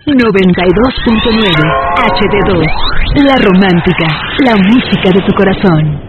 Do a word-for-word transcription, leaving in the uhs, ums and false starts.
noventa y dos punto nueve H D dos. La romántica, la música de tu corazón.